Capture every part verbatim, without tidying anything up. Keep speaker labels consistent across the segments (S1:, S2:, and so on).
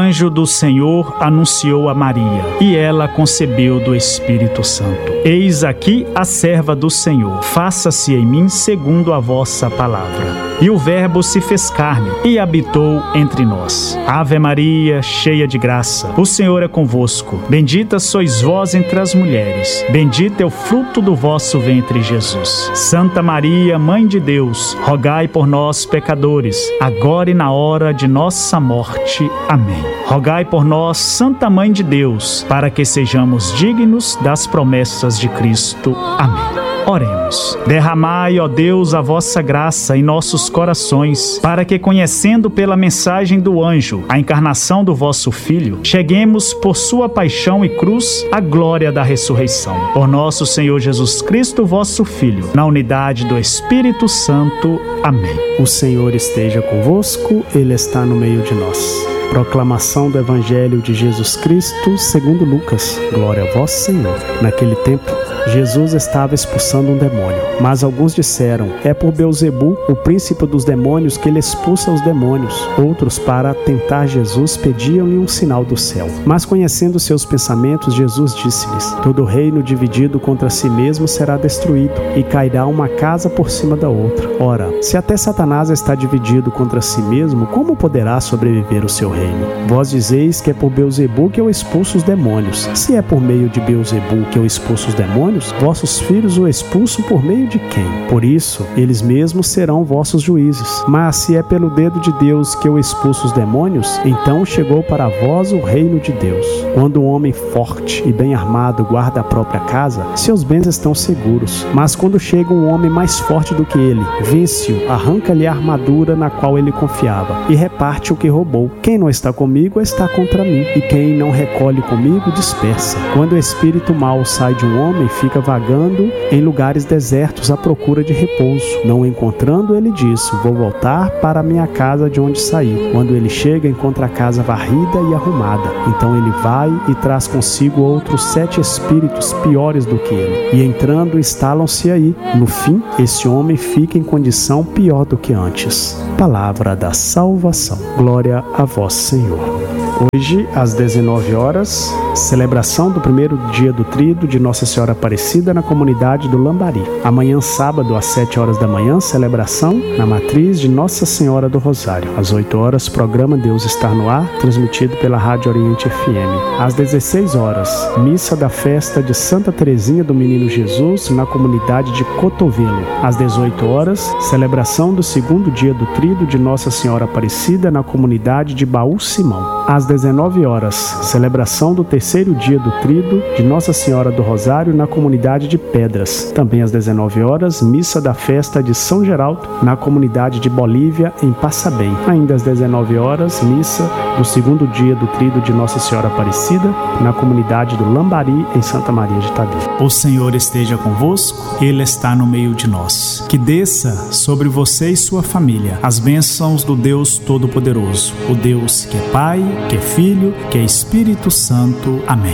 S1: anjo do Senhor anunciou a Maria, e ela concebeu do Espírito Santo. Eis aqui a serva do Senhor, faça-se em mim segundo a vossa palavra. E o Verbo se fez carne e habitou entre nós. Ave Maria, cheia de graça, o Senhor é convosco. Bendita sois vós entre as mulheres. Bendito é o fruto do vosso ventre, Jesus. Santa Maria, Mãe de Deus, rogai por nós, pecadores, agora e na hora de nossa morte. Amém. Rogai por nós, Santa Mãe de Deus, para que sejamos dignos das promessas de Cristo. Amém. Oremos. Derramai, ó Deus, a vossa graça em nossos corações, para que, conhecendo pela mensagem do anjo a encarnação do vosso Filho, cheguemos por sua paixão e cruz à glória da ressurreição. Por nosso Senhor Jesus Cristo, vosso Filho, na unidade do Espírito Santo. Amém.
S2: O Senhor esteja convosco, Ele está no meio de nós. Proclamação do Evangelho de Jesus Cristo segundo Lucas. Glória a vós, Senhor. Naquele tempo, Jesus estava expulsando um demônio, mas alguns disseram: é por Beelzebu, o príncipe dos demônios, que ele expulsa os demônios. Outros, para tentar Jesus, pediam-lhe um sinal do céu. Mas, conhecendo seus pensamentos, Jesus disse-lhes: todo reino dividido contra si mesmo será destruído, e cairá uma casa por cima da outra. Ora, se até Satanás está dividido contra si mesmo, como poderá sobreviver o seu reino? Vós dizeis que é por Beelzebu que eu expulso os demônios. Se é por meio de Beelzebu que eu expulso os demônios, vossos filhos o expulsam por meio de quem? Por isso, eles mesmos serão vossos juízes. Mas se é pelo dedo de Deus que eu expulso os demônios, então chegou para vós o reino de Deus. Quando um homem forte e bem armado guarda a própria casa, seus bens estão seguros. Mas quando chega um homem mais forte do que ele, vence-o, arranca-lhe a armadura na qual ele confiava e reparte o que roubou. Quem não está comigo está contra mim, e quem não recolhe comigo dispersa. Quando o espírito mau sai de um homem, fica vagando em lugares desertos à procura de repouso. Não encontrando, ele diz: vou voltar para a minha casa de onde saí. Quando ele chega, encontra a casa varrida e arrumada. Então ele vai e traz consigo outros sete espíritos piores do que ele. E entrando, instalam-se aí. No fim, esse homem fica em condição pior do que antes. Palavra da salvação. Glória a vós, Senhor. Hoje, às dezenove horas, celebração do primeiro dia do Tríduo de Nossa Senhora Aparecida na comunidade do Lambari. Amanhã, sábado, às sete horas da manhã, celebração na matriz de Nossa Senhora do Rosário. Às oito horas, programa Deus Está no Ar, transmitido pela Rádio Oriente F M. Às dezesseis horas, missa da festa de Santa Teresinha do Menino Jesus na comunidade de Cotovelo. Às dezoito horas, celebração do segundo dia do Tríduo de Nossa Senhora Aparecida na comunidade de Baú Simão. Às dezenove horas, celebração do terceiro dia do Tríduo de Nossa Senhora do Rosário na comunidade de Pedras. Também às dezenove horas, missa da festa de São Geraldo na comunidade de Bolívia, em Passabém. Ainda às dezenove horas, missa do segundo dia do Tríduo de Nossa Senhora Aparecida na comunidade do Lambari, em Santa Maria de Itabira.
S1: O Senhor esteja convosco, Ele está no meio de nós. Que desça sobre você e sua família as bênçãos do Deus Todo-Poderoso, o Deus que é Pai, que é Filho, que é Espírito Santo. Amém.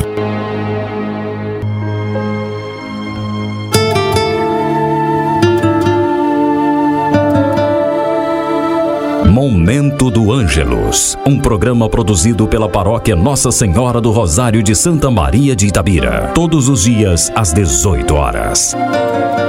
S3: Momento do Ângelus, um programa produzido pela Paróquia Nossa Senhora do Rosário de Santa Maria de Itabira, todos os dias às dezoito horas.